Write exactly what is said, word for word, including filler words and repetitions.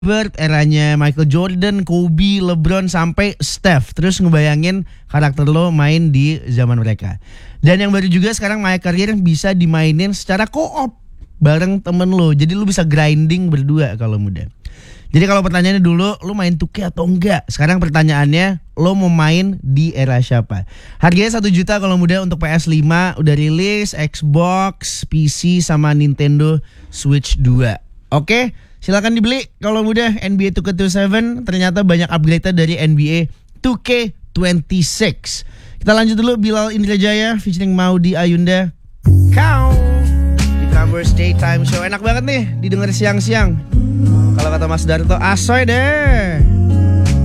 Bird, eranya Michael Jordan, Kobe, LeBron sampai Steph. Terus ngebayangin karakter lo main di zaman mereka. Dan yang baru juga sekarang My Career bisa dimainin secara co-op bareng temen lo. Jadi lo bisa grinding berdua kalau muda. Jadi kalau pertanyaannya dulu, lo main two K atau enggak? Sekarang pertanyaannya, lo mau main di era siapa? Harganya satu juta kalau muda untuk P S lima udah rilis, Xbox, P C sama Nintendo Switch dua. Oke, silakan dibeli kalau muda. N B A two K twenty-seven ternyata banyak upgrade dari N B A two K twenty-six. Kita lanjut dulu, Bilal Indrajaya featuring Maudy Ayunda. Kau di Prambors Daytime Show. Enak banget nih didengar siang-siang. Kalau kata Mas Darto, asoy deh.